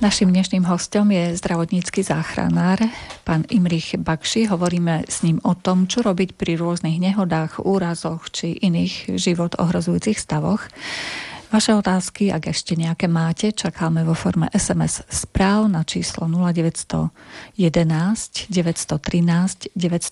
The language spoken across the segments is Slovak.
Naším dnešným hostom je zdravotnícky záchranár, pán Imrich Bakši. Hovoríme s ním o tom, čo robiť pri rôznych nehodách, úrazoch či iných život ohrozujúcich stavoch. Vaše otázky, ak ešte nejaké máte, čakáme vo forme SMS správ na číslo 0911 913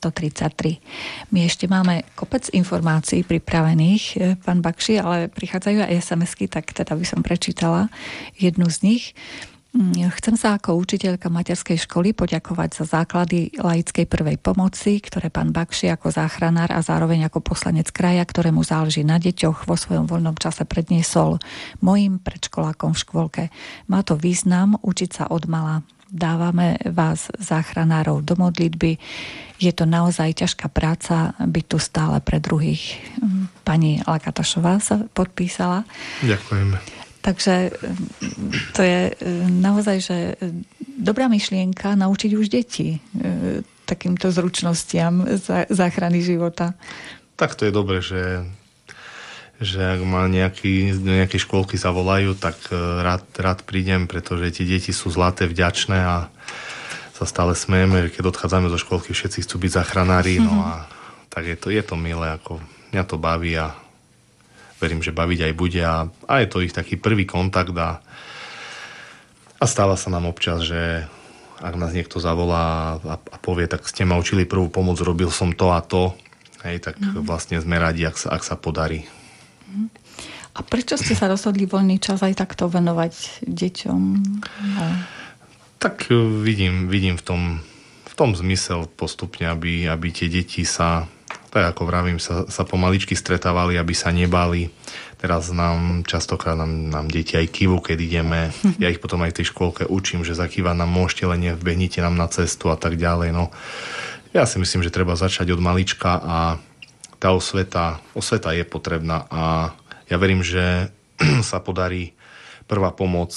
933. My ešte máme kopec informácií pripravených, pán Bakši, ale prichádzajú aj SMS-ky, tak teda by som prečítala jednu z nich. Chcem sa ako učiteľka materskej školy poďakovať za základy laickej prvej pomoci, ktoré pán Bakši ako záchranár a zároveň ako poslanec kraja, ktorému záleží na deťoch, vo svojom voľnom čase predniesol mojim predškolákom v škôlke. Má to význam učiť sa od mala. Dávame vás, záchranárov, do modlitby. Je to naozaj ťažká práca byť tu stále pre druhých. Pani Lakatašová sa podpísala. Ďakujem. Takže to je naozaj, že dobrá myšlienka naučiť už deti takýmto zručnostiam záchrany života. Tak to je dobre, že ak ma nejaké škôlky zavolajú, tak rád prídem, pretože tie deti sú zlaté, vďačné a sa stále smejeme, že keď odchádzame zo škôlky, všetci chcú byť záchranári, no a tak je to milé, ako mňa to baví a verím, že baviť aj bude a je to ich taký prvý kontakt a stáva sa nám občas, že ak nás niekto zavolá a povie, tak ste ma učili prvú pomoc, robil som to a to, hej, tak vlastne sme radi, ak sa podarí. A prečo ste sa rozhodli voľný čas aj takto venovať deťom? No. Tak vidím v tom zmysel postupne, aby tie deti sa, tak ako vravím, sa pomaličky stretávali, aby sa nebali. Teraz častokrát nám deti aj kývu, keď ideme. Ja ich potom aj v tej škôlke učím, že zakýva nám môžete, len vbehnite nám na cestu a tak ďalej. No, ja si myslím, že treba začať od malička a tá osveta je potrebná a ja verím, že sa podarí prvá pomoc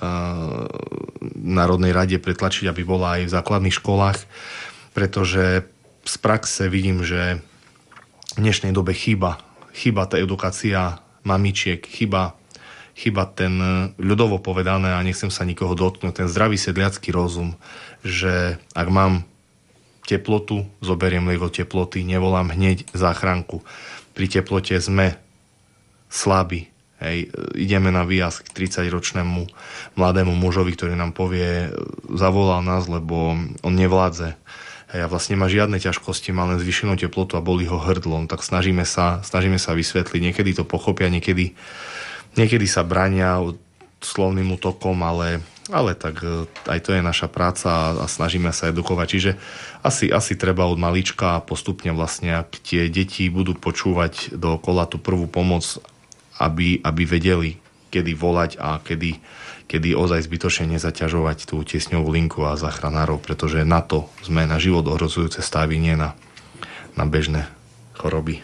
Národnej rade pretlačiť, aby bola aj v základných školách, pretože z praxe vidím, že v dnešnej dobe chýba tá edukácia mamičiek, chýba ten ľudovo povedané, a nechcem sa nikoho dotknúť, ten zdravý sedliacky rozum, že ak mám teplotu, zoberiem lieko teploty, nevolám hneď záchranku. Pri teplote sme slabí. Hej, ideme na výjazd k 30-ročnému mladému mužovi, ktorý nám povie, zavolal nás, lebo on nevládze. Hej, a vlastne má žiadne ťažkosti, má len zvýšenú teplotu a bolí ho hrdlo. Tak snažíme sa vysvetliť. Niekedy to pochopia, niekedy sa brania slovným útokom, ale tak aj to je naša práca a snažíme sa edukovať. Čiže asi treba od malička a postupne vlastne, ak tie deti budú počúvať dookola tú prvú pomoc, aby vedeli, kedy volať a kedy ozaj zbytočne nezaťažovať tú tiesňovú linku a záchranárov, pretože na to sme na život ohrozujúce stavy, nie na bežné choroby.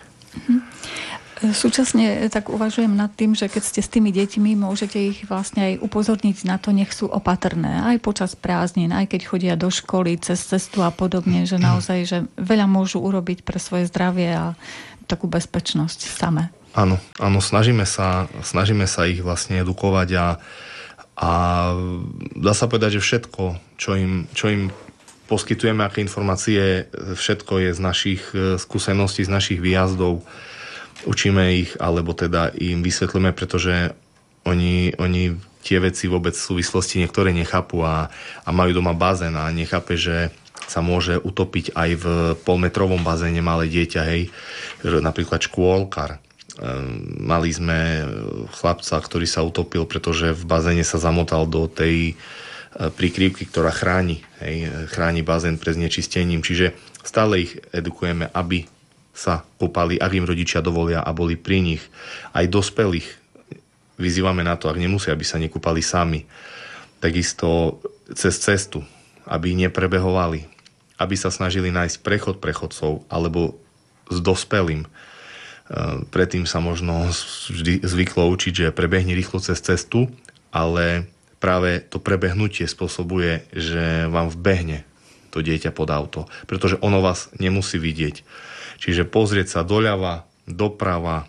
Súčasne tak uvažujem nad tým, že keď ste s tými deťmi, môžete ich vlastne aj upozorniť na to, nech sú opatrné, aj počas prázdnin, aj keď chodia do školy, cez cestu a podobne, že naozaj, že veľa môžu urobiť pre svoje zdravie a takú bezpečnosť samé. Áno, snažíme sa ich vlastne edukovať a dá sa povedať, že všetko, čo im poskytujeme, aké informácie, všetko je z našich skúseností, z našich výjazdov. Učíme ich, alebo teda im vysvetlíme, pretože oni tie veci vôbec v súvislosti niektoré nechápu a majú doma bazén a nechápe, že sa môže utopiť aj v polmetrovom bazéne malé dieťa, hej, napríklad škôlkar. Mali sme chlapca, ktorý sa utopil, pretože v bazéne sa zamotal do tej prikryvky, ktorá chráni bazén pred znečistením. Čiže stále ich edukujeme, aby sa kúpali, ak im rodičia dovolia a boli pri nich. Aj dospelých vyzývame na to, ak nemusia, aby sa nekúpali sami. Takisto cez cestu, aby neprebehovali, aby sa snažili nájsť prechod prechodcov alebo s dospelým. Predtým sa možno vždy zvyklo učiť, že prebehni rýchlo cez cestu, ale práve to prebehnutie spôsobuje, že vám vbehne to dieťa pod auto, pretože ono vás nemusí vidieť. Čiže pozrieť sa doľava, doprava,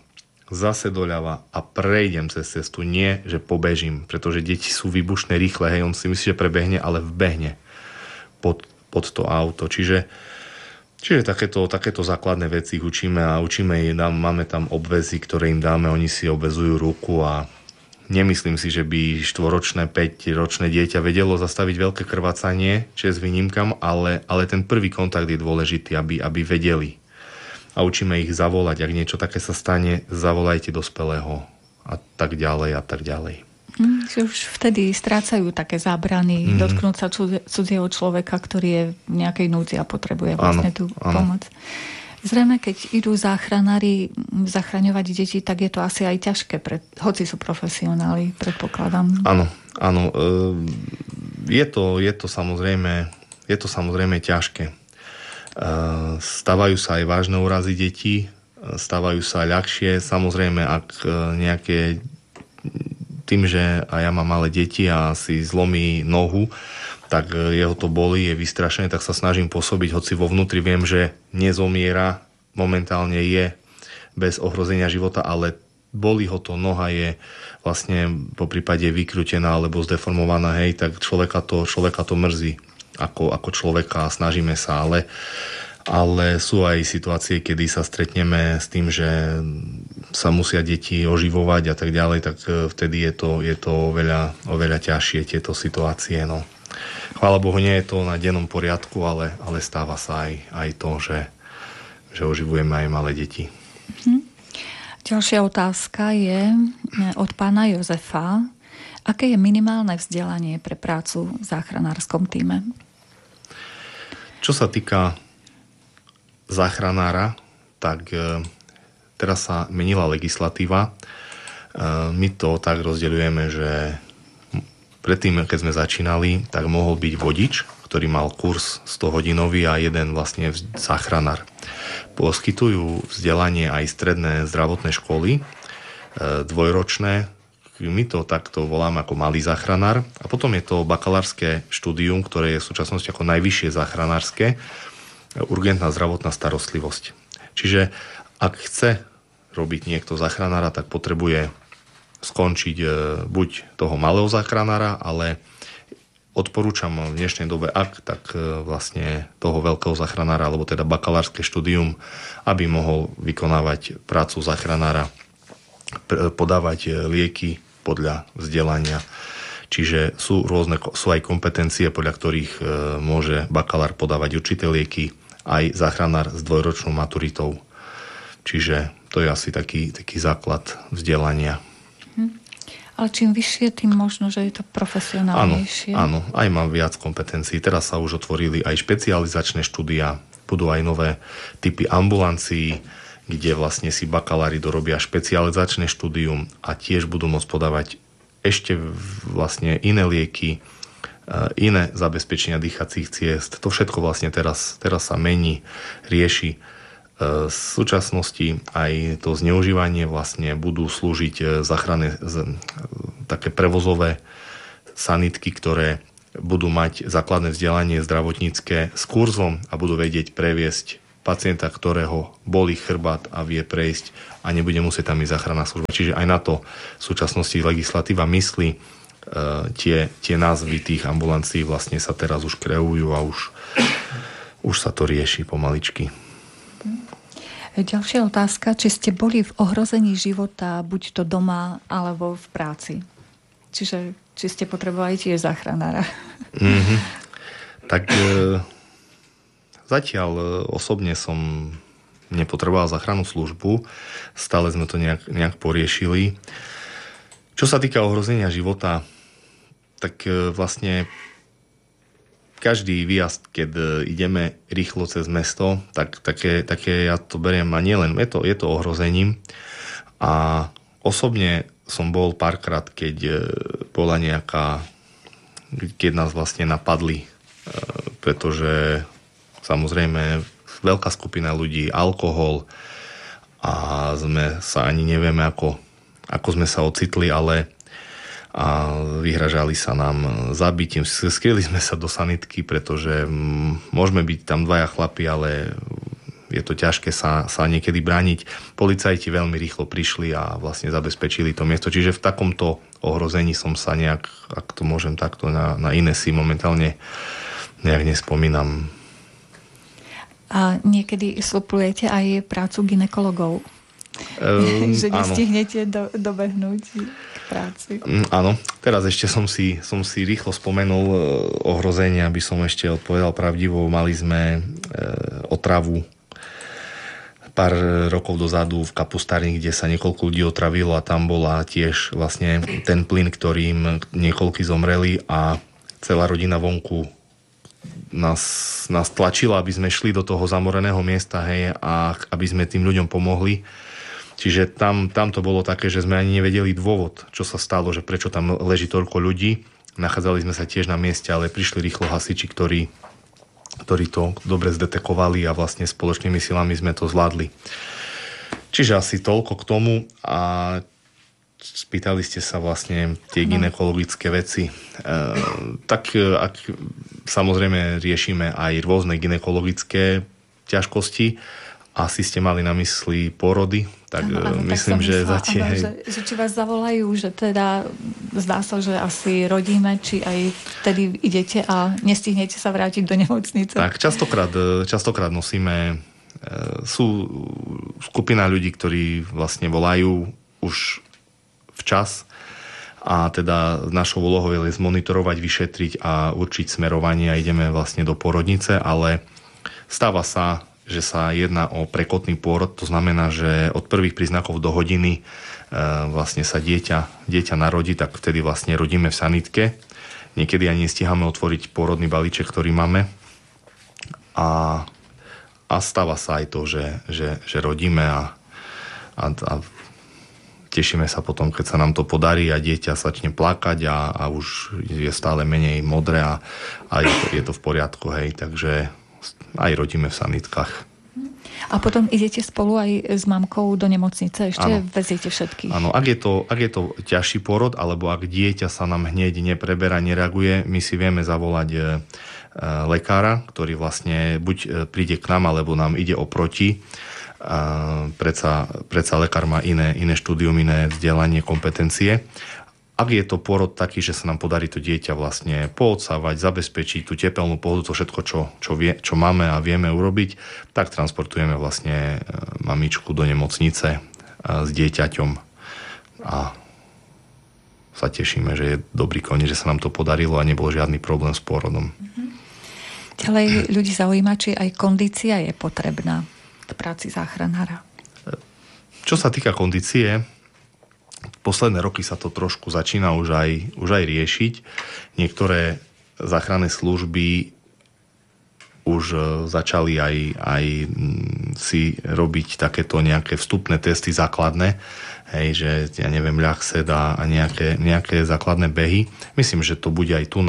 zase doľava a prejdem cez cestu. Nie, že pobežím, pretože deti sú výbušné, rýchle, hej, on si myslí, že prebehne, ale vbehne pod to auto. Čiže takéto základné veci ich učíme a máme tam obväzy, ktoré im dáme, oni si obväzujú ruku a nemyslím si, že by 4-ročné, 5-ročné dieťa vedelo zastaviť veľké krvácanie, čest výnimkám, ale ten prvý kontakt je dôležitý, aby vedeli. A učíme ich zavolať, ak niečo také sa stane, zavolajte dospelého a tak ďalej a tak ďalej. Že už vtedy strácajú také zábrany dotknúť sa cudzieho človeka, ktorý je v nejakej núdzi a potrebuje vlastne tú pomoc. Zrejme, keď idú záchranári zachraňovať deti, tak je to asi aj ťažké, hoci sú profesionáli, predpokladám. Áno. Je to samozrejme ťažké. Stávajú sa aj vážne úrazy detí, stávajú sa ľahšie. Samozrejme, ak nejaké tým, že aj ja mám malé deti a si zlomí nohu, tak jeho to bolí, je vystrašený, tak sa snažím pôsobiť, hoci vo vnútri viem, že nezomiera, momentálne je bez ohrozenia života, ale bolí ho to, noha je vlastne po prípade vykrútená alebo zdeformovaná, hej, tak človeka to mrzí ako človeka a snažíme sa, ale sú aj situácie, kedy sa stretneme s tým, že sa musia deti oživovať a tak ďalej, tak vtedy je to oveľa ťažšie tieto situácie. No. Chvála Bohu, nie je to na dennom poriadku, ale stáva sa aj to, že oživujeme aj malé deti. Ďalšia otázka je od pána Jozefa. Aké je minimálne vzdelanie pre prácu v záchranárskom tíme? Čo sa týka záchranára, tak teraz sa menila legislatíva. My to tak rozdeľujeme, že predtým, keď sme začínali, tak mohol byť vodič, ktorý mal kurz 100-hodinový a jeden vlastne záchranár. Poskytujú vzdelanie aj stredné zdravotné školy, dvojročné. My to takto voláme ako malý záchranár. A potom je to bakalárske štúdium, ktoré je v súčasnosti ako najvyššie záchranárske, urgentná zdravotná starostlivosť. Čiže ak chce robiť niekto záchranára, tak potrebuje skončiť buď toho malého záchranára, ale odporúčam v dnešnej dobe, tak vlastne toho veľkého záchranára, alebo teda bakalárske štúdium, aby mohol vykonávať prácu záchranára, podávať lieky podľa vzdelania. Čiže sú aj kompetencie, podľa ktorých môže bakalár podávať určité lieky, aj záchranár s dvojročnou maturitou. Čiže to je asi taký základ vzdelania. Ale čím vyššie, tým možno, že je to profesionálnejšie. Áno, aj mám viac kompetencií. Teraz sa už otvorili aj špecializačné štúdia, budú aj nové typy ambulancií, kde vlastne si bakalári dorobia špecializačné štúdium a tiež budú môcť podávať ešte vlastne iné lieky, iné zabezpečenia dýchacích ciest. To všetko vlastne teraz sa mení, rieši. V súčasnosti aj to zneužívanie vlastne budú slúžiť záchranné také prevozové sanitky, ktoré budú mať základné vzdelanie zdravotnícke s kurzom a budú vedieť previesť pacienta, ktorého bolí chrbát a vie prejsť a nebude musieť tam ísť záchranná služba. Čiže aj na to v súčasnosti legislatíva myslí. Tie názvy tých ambulancií vlastne sa teraz už kreujú a už sa to rieši pomaličky. Ďalšia otázka, či ste boli v ohrození života buď to doma, alebo v práci? Čiže či ste potrebovali tiež záchranára? Tak zatiaľ osobne som nepotreboval záchrannú službu. Stále sme to nejak poriešili. Čo sa týka ohrozenia života, tak vlastne každý výjazd, keď ideme rýchlo cez mesto, tak také ja to beriem a nielen, je to ohrozením. A osobne som bol párkrát, keď nás vlastne napadli, pretože samozrejme veľká skupina ľudí, alkohol a sme sa ani nevieme, ako sme sa ocitli, a vyhražali sa nám zabitím. Skryli sme sa do sanitky, pretože môžeme byť tam dvaja chlapi, ale je to ťažké sa niekedy brániť. Policajti veľmi rýchlo prišli a vlastne zabezpečili to miesto. Čiže v takomto ohrození som sa nejak, ak to môžem takto, na iné si momentálne nejak nespomínam. A niekedy suplujete aj prácu gynekologov? Že nestihnete dobehnúť k práci. Áno, teraz ešte som si rýchlo spomenul ohrozenie, aby som ešte odpovedal pravdivo. Mali sme otravu pár rokov dozadu v kapustárni, kde sa niekoľko ľudí otravilo a tam bola tiež vlastne ten plyn, ktorým niekoľkí zomreli a celá rodina vonku nás tlačila, aby sme šli do toho zamoreného miesta, hej, a aby sme tým ľuďom pomohli. Čiže tam to bolo také, že sme ani nevedeli dôvod, čo sa stalo, že prečo tam leží toľko ľudí. Nachádzali sme sa tiež na mieste, ale prišli rýchlo hasiči, ktorí to dobre zdetekovali a vlastne spoločnými silami sme to zvládli. Čiže asi toľko k tomu a spýtali ste sa vlastne tie gynekologické veci. Tak ak samozrejme riešime aj rôzne gynekologické ťažkosti, asi ste mali na mysli porody, tak ano, myslím, že zatiaľ... Že či vás zavolajú, že teda zdá sa, že asi rodíme, či aj vtedy idete a nestihnete sa vrátiť do nemocnice. Tak, častokrát nosíme... Sú skupina ľudí, ktorí vlastne volajú už včas a teda našou úlohou je zmonitorovať, vyšetriť a určiť smerovanie a ideme vlastne do porodnice, ale stáva sa, že sa jedná o prekotný pôrod, to znamená, že od prvých príznakov do hodiny vlastne sa dieťa narodí, tak vtedy vlastne rodíme v sanitke. Niekedy ani nestíhame otvoriť pôrodný balíček, ktorý máme. A stáva sa aj to, že rodíme a tešíme sa potom, keď sa nám to podarí a dieťa začne plakať a už je stále menej modré a je to v poriadku, hej, takže aj rodíme v sanitkách. A potom idete spolu aj s mamkou do nemocnice? Ešte veziete všetkých? Áno, ak je to ťažší porod, alebo ak dieťa sa nám hneď nepreberá, nereaguje, my si vieme zavolať lekára, ktorý vlastne buď príde k nám, alebo nám ide oproti. Predsa lekár má iné štúdium, iné vzdelanie, kompetencie. Ak je to pôrod taký, že sa nám podarí to dieťa vlastne poodsávať, zabezpečiť tú tepelnú pohodu, to všetko, čo máme a vieme urobiť, tak transportujeme vlastne mamičku do nemocnice s dieťaťom a sa tešíme, že je dobrý koniec, že sa nám to podarilo a nebol žiadny problém s pôrodom. Ďalej ľudí zaujíma, či aj kondícia je potrebná v práci záchranára. Čo sa týka kondície, posledné roky sa to trošku začína už aj riešiť. Niektoré záchranné služby už začali aj si robiť takéto nejaké vstupné testy základné, hej, že ja neviem, ľahsed a nejaké základné behy. Myslím, že to bude aj tu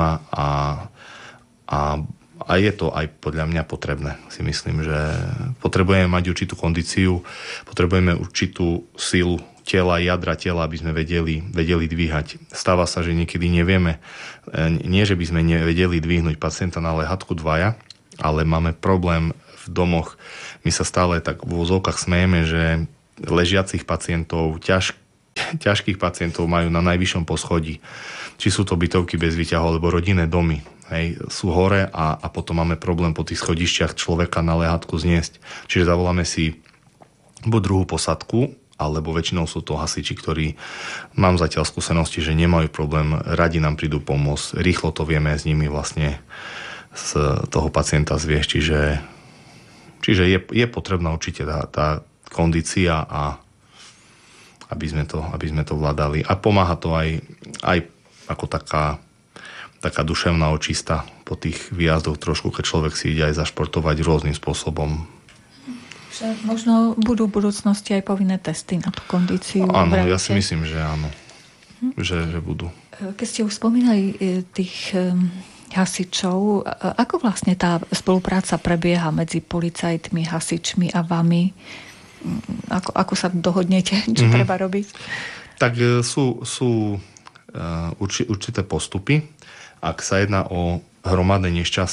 a je to aj podľa mňa potrebné. Si myslím, že potrebujeme mať určitú kondíciu, potrebujeme určitú silu tela, jadra tela, aby sme vedeli dvíhať. Stáva sa, že niekedy nevieme, nie že by sme nevedeli dvihnúť pacienta na lehatku dvaja, ale máme problém v domoch. My sa stále tak v úvodzovkách smejeme, že ležiacich pacientov, ťažkých pacientov majú na najvyššom poschodí. Či sú to bytovky bez výťahu, alebo rodinné domy. Hej, sú hore a potom máme problém po tých schodišťach človeka na lehatku zniesť. Čiže zavoláme si buď druhú posadku, alebo väčšinou sú to hasiči, ktorí, mám zatiaľ skúsenosti, že nemajú problém, radi nám prídu pomôcť. Rýchlo to vieme s nimi vlastne z toho pacienta zviesť. Čiže je potrebná určite tá kondícia a aby sme to vládali. A pomáha to aj ako taká duševná očista po tých výjazdoch trošku, keď človek si ide aj zašportovať rôznym spôsobom. Že možno budú v budúcnosti aj povinné testy na tú kondíciu. Áno, ja si myslím, že áno. Že budú. Keď ste už spomínali tých hasičov, ako vlastne tá spolupráca prebieha medzi policajtmi, hasičmi a vami? Ako sa dohodnete, čo treba robiť? Tak sú určité postupy. Ak sa jedná o hromadné nešťastie,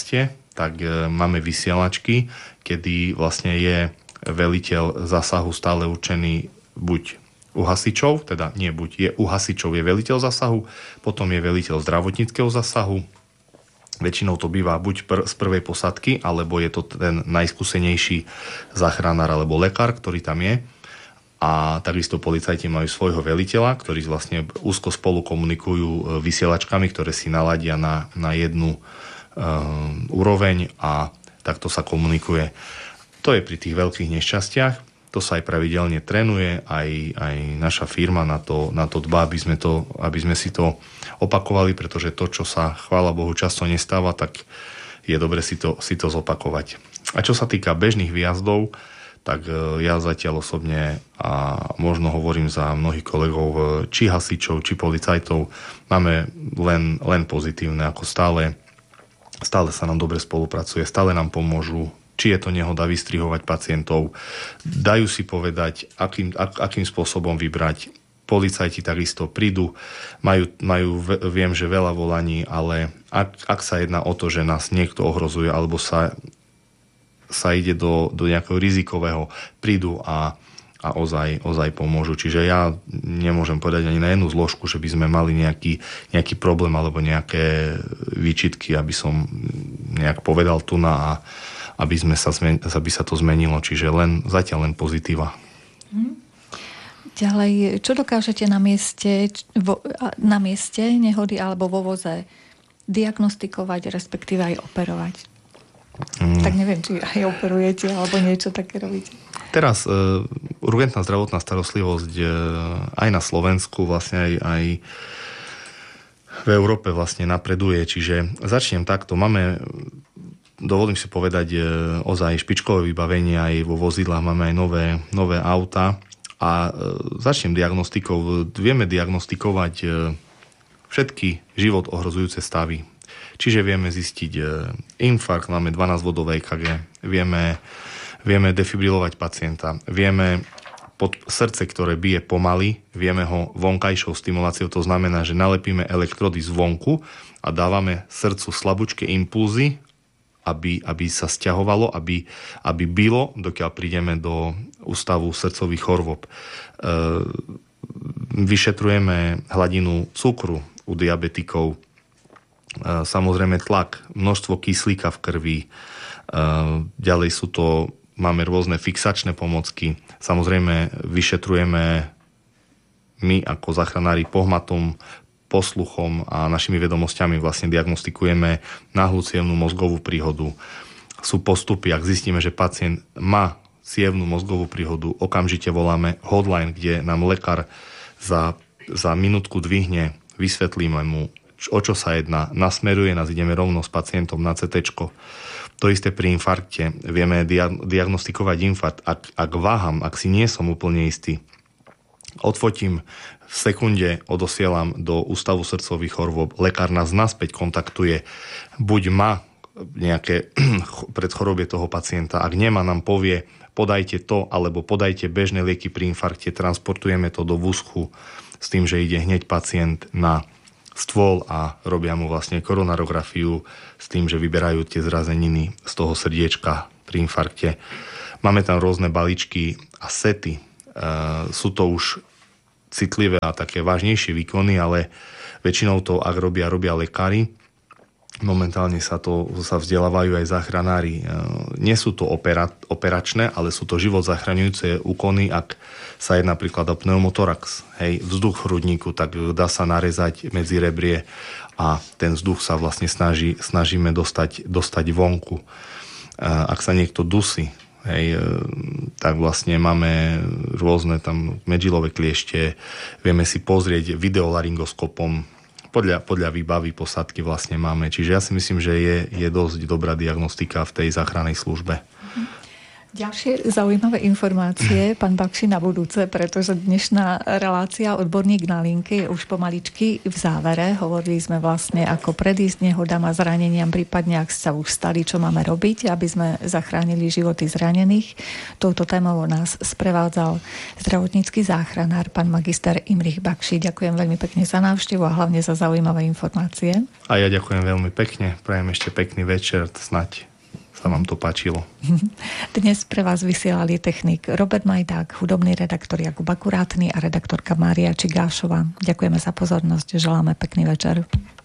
tak máme vysielačky, kedy vlastne je veliteľ zásahu stále určený buď u hasičov, teda nie buď, je u hasičov je veliteľ zásahu, potom je veliteľ zdravotníckeho zásahu. Väčšinou to býva buď z prvej posádky, alebo je to ten najskúsenejší záchranár alebo lekár, ktorý tam je. A takisto policajti majú svojho veliteľa, ktorí vlastne úzko spolu komunikujú vysielačkami, ktoré si naladia na jednu úroveň a takto sa komunikuje. To je pri tých veľkých nešťastiach. To sa aj pravidelne trénuje, aj naša firma na to dbá, aby sme si to opakovali, pretože to, čo sa, chvála Bohu, často nestáva, tak je dobre si to zopakovať. A čo sa týka bežných výjazdov, tak ja zatiaľ osobne a možno hovorím za mnohých kolegov, či hasičov, či policajtov, máme len pozitívne, ako stále sa nám dobre spolupracuje, stále nám pomôžu, či je to nehoda vystrihovať pacientov, dajú si povedať, akým spôsobom vybrať. Policajti takisto prídu, viem, že veľa volaní, ale ak sa jedná o to, že nás niekto ohrozuje, alebo sa ide do nejakého rizikového, prídu a ozaj pomôžu. Čiže ja nemôžem povedať ani na jednu zložku, že by sme mali nejaký problém alebo nejaké výčitky, aby som nejak povedal tu a aby sa to zmenilo. Čiže zatiaľ len pozitíva. Ďalej, čo dokážete na mieste nehody alebo vo voze diagnostikovať, respektíve aj operovať? Tak neviem, či aj operujete alebo niečo také robíte. Teraz urgentná zdravotná starostlivosť aj na Slovensku, vlastne aj v Európe vlastne napreduje. Čiže začnem takto. Dovolím si povedať, ozaj špičkové vybavenie aj vo vozidlách, máme aj nové auta a začnem diagnostikou. Vieme diagnostikovať všetky život ohrozujúce stavy. Čiže vieme zistiť infarkt, máme 12-bodové EKG, vieme defibrilovať pacienta, vieme pod srdce, ktoré bije pomaly, vieme ho vonkajšou stimuláciou, to znamená, že nalepíme elektrody zvonku a dávame srdcu slabúčké impulzy, aby sa sťahovalo, aby bylo, dokiaľ prídeme do ústavu srdcových chorôb. Vyšetrujeme hladinu cukru u diabetikov, samozrejme tlak, množstvo kyslíka v krvi, ďalej máme rôzne fixačné pomocky, samozrejme vyšetrujeme my ako záchranári pohmatom, posluchom a našimi vedomosťami vlastne diagnostikujeme náhlu cievnu mozgovú príhodu. Sú postupy, ak zistíme, že pacient má cievnu mozgovú príhodu, okamžite voláme hotline, kde nám lekár za minútku dvihne, vysvetlíme mu, o čo sa jedná, nasmeruje nás, ideme rovno s pacientom na CT-čko. To isté pri infarkte. Vieme diagnostikovať infarkt. Ak váham, ak si nie som úplne istý, odfotím v sekunde, odosielam do ústavu srdcových chorôb, lekár nás naspäť kontaktuje, buď má nejaké predchorobie toho pacienta, ak nemá, nám povie, podajte to, alebo podajte bežné lieky pri infarkte, transportujeme to do vúzku s tým, že ide hneď pacient na stôl a robia mu vlastne koronarografiu s tým, že vyberajú tie zrazeniny z toho srdiečka pri infarkte. Máme tam rôzne balíčky a sety. Sú to už citlivé a také vážnejšie výkony, ale väčšinou to, ak robia lekári, momentálne sa vzdelávajú aj záchranári. Nie sú to operačné, ale sú to život zachraňujúce úkony, ak sa jedná napríklad o pneumotorax, vzduch v hrudníku, tak dá sa narezať medzi rebrie a ten vzduch sa vlastne snažíme dostať vonku. Ak sa niekto dusí, tak vlastne máme rôzne tam medžilové kliešte, vieme si pozrieť videolaryngoskopom, podľa výbavy posádky vlastne máme. Čiže ja si myslím, že je dosť dobrá diagnostika v tej záchrannej službe. Ďalšie zaujímavé informácie, pán Bakši, na budúce, pretože dnešná relácia Odborník na linke je už pomaličky v závere. Hovorili sme vlastne, ako predísť nehodám a zraneniam, prípadne ak sa už stali, čo máme robiť, aby sme zachránili životy zranených. Touto témou nás sprevádzal zdravotnícky záchranár, pán magister Imrich Bakši. Ďakujem veľmi pekne za návštevu a hlavne za zaujímavé informácie. A ja ďakujem veľmi pekne. Prajem ešte pekný večer, snať sa vám to páčilo. Dnes pre vás vysielali technik Robert Majdák, hudobný redaktor Jakub Akurátny a redaktorka Mária Čigášová. Ďakujeme za pozornosť, želáme pekný večer.